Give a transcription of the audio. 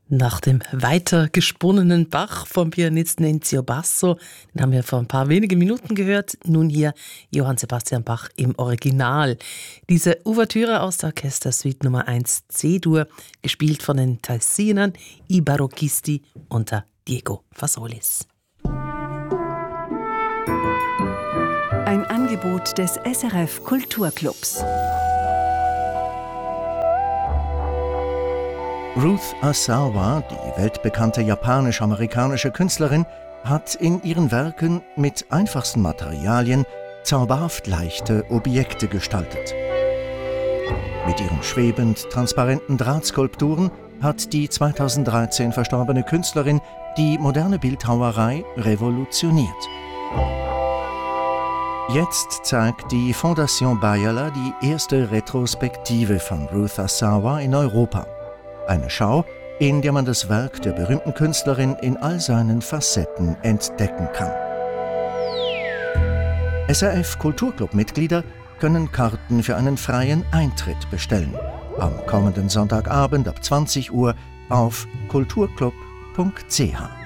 Nach dem weiter gesponnenen Bach vom Pianisten Enzio Basso, den haben wir vor ein paar wenigen Minuten gehört, nun hier Johann Sebastian Bach im Original. Diese Ouvertüre aus der Orchestersuite Nummer 1 C-Dur, gespielt von den Tessinern I Barocchisti unter Diego Fasolis. Ein Angebot des SRF Kulturclubs. Ruth Asawa, die weltbekannte japanisch-amerikanische Künstlerin, hat in ihren Werken mit einfachsten Materialien zauberhaft leichte Objekte gestaltet. Mit ihren schwebend transparenten Drahtskulpturen hat die 2013 verstorbene Künstlerin die moderne Bildhauerei revolutioniert. Jetzt zeigt die Fondation Bayerler die erste Retrospektive von Ruth Asawa in Europa. Eine Schau, in der man das Werk der berühmten Künstlerin in all seinen Facetten entdecken kann. SRF Kulturclub-Mitglieder können Karten für einen freien Eintritt bestellen. Am kommenden Sonntagabend ab 20 Uhr auf kulturclub.ch.